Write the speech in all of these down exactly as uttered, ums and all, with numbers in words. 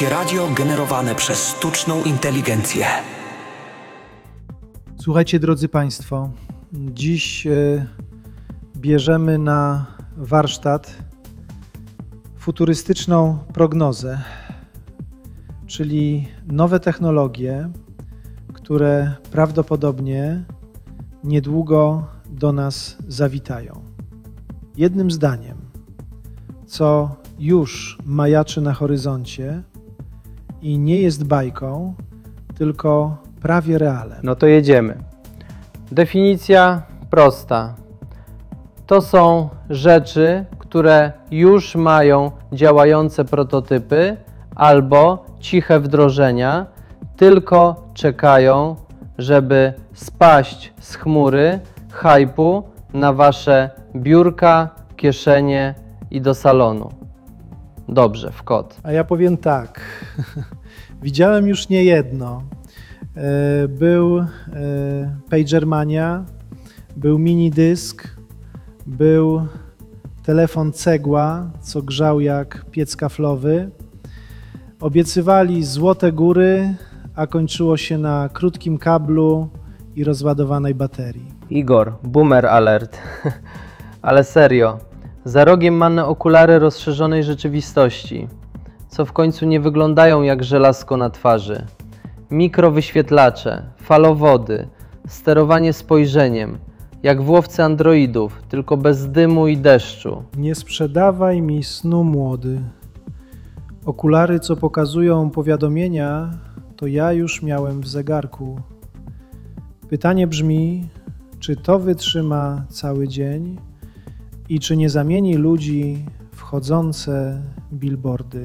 Polskie radio generowane przez sztuczną inteligencję. Słuchajcie, drodzy Państwo, dziś y, bierzemy na warsztat futurystyczną prognozę, czyli nowe technologie, które prawdopodobnie niedługo do nas zawitają. Jednym zdaniem, co już majaczy na horyzoncie i nie jest bajką, tylko prawie realem. No to jedziemy. Definicja prosta. To są rzeczy, które już mają działające prototypy albo ciche wdrożenia, tylko czekają, żeby spaść z chmury hype'u na wasze biurka, kieszenie i do salonu. Dobrze, w kod. A ja powiem tak, widziałem już niejedno. Był Pagermania, był minidysk, był telefon cegła, co grzał jak piec kaflowy. Obiecywali złote góry, a kończyło się na krótkim kablu i rozładowanej baterii. Igor, boomer alert. Ale serio, za rogiem mamy okulary rozszerzonej rzeczywistości, co w końcu nie wyglądają jak żelazko na twarzy. Mikrowyświetlacze, falowody, sterowanie spojrzeniem, jak w łowcy androidów, tylko bez dymu i deszczu. Nie sprzedawaj mi snu, młody. Okulary, co pokazują powiadomienia, to ja już miałem w zegarku. Pytanie brzmi, czy to wytrzyma cały dzień i czy nie zamieni ludzi w chodzące billboardy.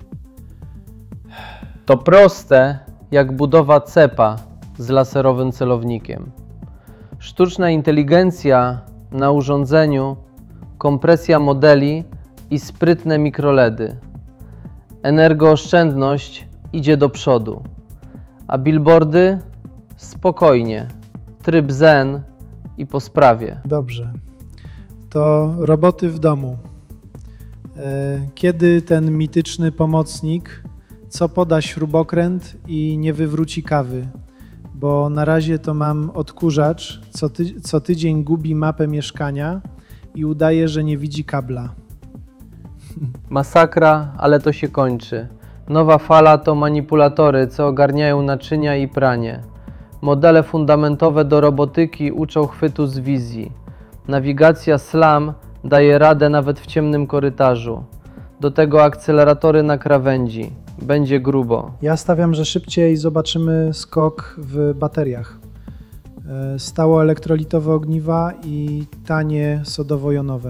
To proste jak budowa cepa z laserowym celownikiem. Sztuczna inteligencja na urządzeniu, kompresja modeli i sprytne mikroledy. Energooszczędność idzie do przodu, a billboardy spokojnie, tryb zen i po sprawie. Dobrze, to roboty w domu. Kiedy ten mityczny pomocnik, co poda śrubokręt i nie wywróci kawy? Bo na razie to mam odkurzacz, co, ty, co tydzień gubi mapę mieszkania i udaje, że nie widzi kabla. Masakra, ale to się kończy. Nowa fala to manipulatory, co ogarniają naczynia i pranie. Modele fundamentowe do robotyki uczą chwytu z wizji. Nawigacja SLAM daje radę nawet w ciemnym korytarzu. Do tego akceleratory na krawędzi. Będzie grubo. Ja stawiam, że szybciej zobaczymy skok w bateriach. Stało elektrolitowe ogniwa i tanie sodowo-jonowe.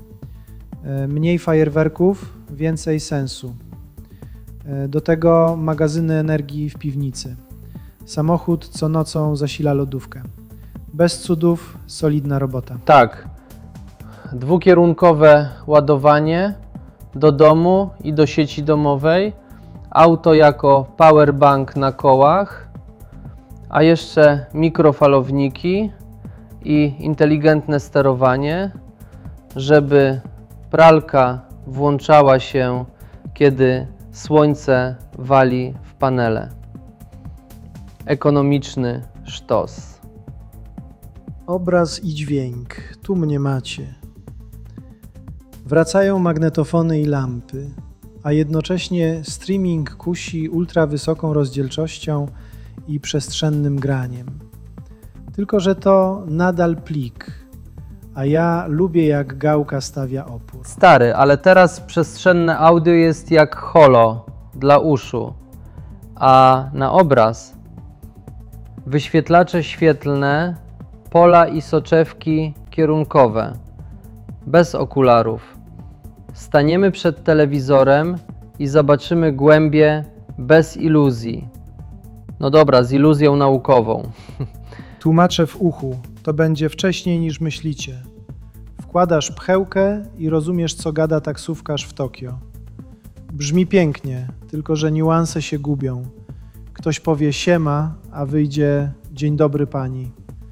Mniej fajerwerków, więcej sensu. Do tego magazyny energii w piwnicy. Samochód co nocą zasila lodówkę. Bez cudów, solidna robota. Tak. Dwukierunkowe ładowanie do domu i do sieci domowej. Auto jako powerbank na kołach, a jeszcze mikrofalowniki i inteligentne sterowanie, żeby pralka włączała się, kiedy słońce wali w panele. Ekonomiczny sztos. Obraz i dźwięk, tu mnie macie. Wracają magnetofony i lampy, a jednocześnie streaming kusi ultrawysoką rozdzielczością i przestrzennym graniem. Tylko że to nadal plik, a ja lubię jak gałka stawia opór. Stary, ale teraz przestrzenne audio jest jak holo dla uszu, a na obraz wyświetlacze świetlne, pola i soczewki kierunkowe, bez okularów. Staniemy przed telewizorem i zobaczymy głębie bez iluzji. No dobra, z iluzją naukową. Tłumaczę w uchu, to będzie wcześniej niż myślicie. Wkładasz pchełkę i rozumiesz, co gada taksówkarz w Tokio. Brzmi pięknie, tylko że niuanse się gubią. Ktoś powie siema, a wyjdzie dzień dobry pani.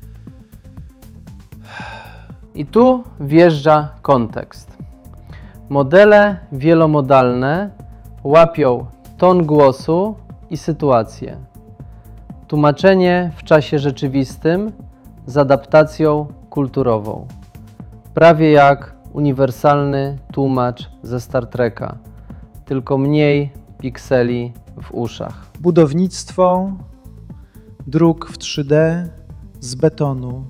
I tu wjeżdża kontekst. Modele wielomodalne łapią ton głosu i sytuację. Tłumaczenie w czasie rzeczywistym z adaptacją kulturową. Prawie jak uniwersalny tłumacz ze Star Treka, tylko mniej pikseli w uszach. Budownictwo dróg w trzy D z betonu.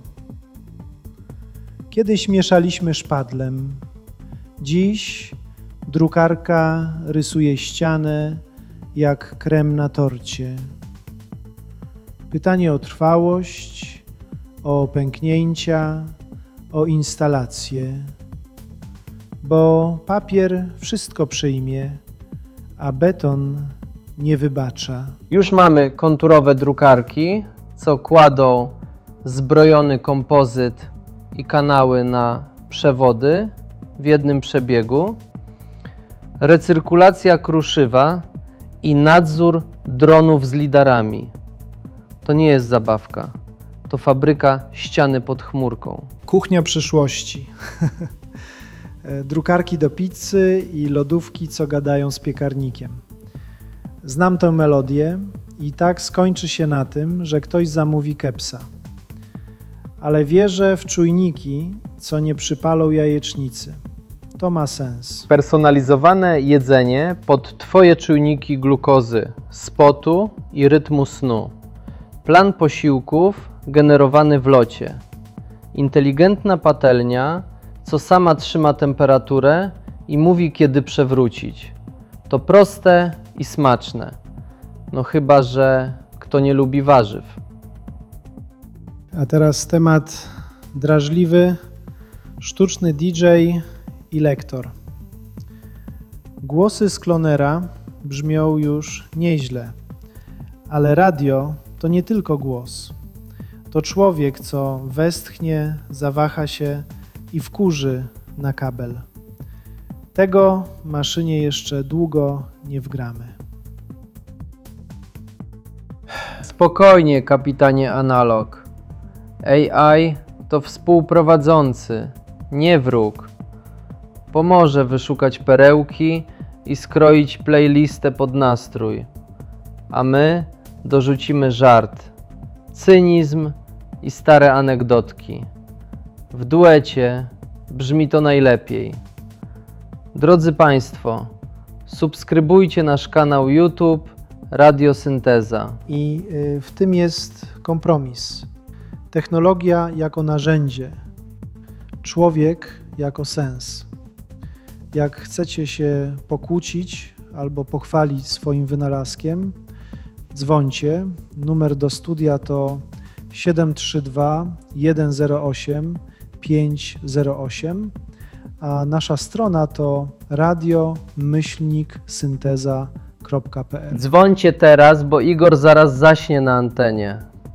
Kiedyś mieszaliśmy szpadlem. Dziś drukarka rysuje ścianę jak krem na torcie. Pytanie o trwałość, o pęknięcia, o instalację. Bo papier wszystko przyjmie, a beton nie wybacza. Już mamy konturowe drukarki, co kładą zbrojony kompozyt i kanały na przewody w jednym przebiegu. Recyrkulacja kruszywa i nadzór dronów z lidarami. To nie jest zabawka, to fabryka ściany pod chmurką. Kuchnia przyszłości. Drukarki do pizzy i lodówki, co gadają z piekarnikiem. Znam tę melodię i tak skończy się na tym, że ktoś zamówi kepsa. Ale wierzę w czujniki, co nie przypalą jajecznicy. To ma sens. Personalizowane jedzenie pod Twoje czujniki glukozy, spotu i rytmu snu. Plan posiłków generowany w locie. Inteligentna patelnia, co sama trzyma temperaturę i mówi, kiedy przewrócić. To proste i smaczne. No chyba że kto nie lubi warzyw. A teraz temat drażliwy, sztuczny D J i lektor. Głosy z klonera brzmią już nieźle, ale radio to nie tylko głos. To człowiek, co westchnie, zawaha się i wkurzy na kabel. Tego maszynie jeszcze długo nie wgramy. Spokojnie, kapitanie Analog. A I to współprowadzący, nie wróg. Pomoże wyszukać perełki i skroić playlistę pod nastrój. A my dorzucimy żart, cynizm i stare anegdotki. W duecie brzmi to najlepiej. Drodzy Państwo, subskrybujcie nasz kanał YouTube Radio Synteza. I w tym jest kompromis. Technologia jako narzędzie, człowiek jako sens. Jak chcecie się pokłócić albo pochwalić swoim wynalazkiem, dzwońcie. Numer do studia to siedem trzy dwa jeden zero osiem pięć zero osiem, a nasza strona to radio myślnik synteza kropka p l. Dzwońcie teraz, bo Igor zaraz zaśnie na antenie.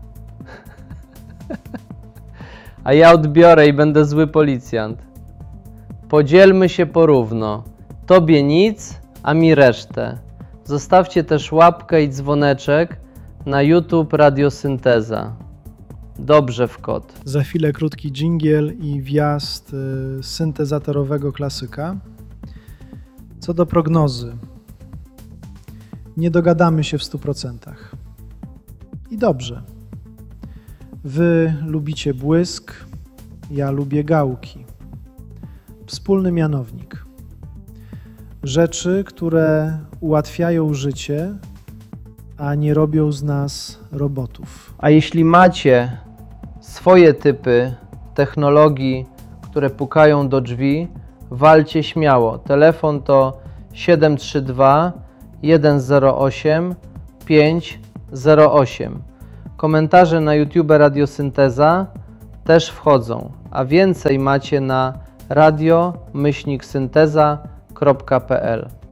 A ja odbiorę i będę zły policjant. Podzielmy się porówno. Tobie nic, a mi resztę. Zostawcie też łapkę i dzwoneczek na YouTube Radio Synteza. Dobrze w kot. Za chwilę krótki dżingiel i wjazd y, syntezatorowego klasyka. Co do prognozy. Nie dogadamy się w stu procentach. I dobrze. Wy lubicie błysk, ja lubię gałki. Wspólny mianownik. Rzeczy, które ułatwiają życie, a nie robią z nas robotów. A jeśli macie swoje typy technologii, które pukają do drzwi, walcie śmiało. Telefon to siedem trzy dwa jeden zero osiem pięć zero osiem. Komentarze na YouTube Radio Synteza też wchodzą, a więcej macie na radio myślnik synteza kropka p l.